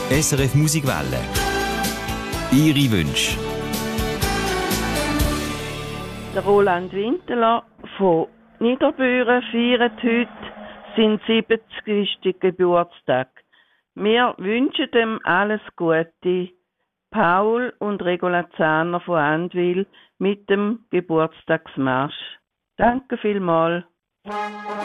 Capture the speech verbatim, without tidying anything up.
S R F Musikwelle. Ihre Wünsche. Der Roland Winteler von Niederbüren feiert heute seinen siebzigsten Geburtstag. Wir wünschen ihm alles Gute. Paul und Regula Zahner von Andwil mit dem Geburtstagsmarsch. Danke vielmals.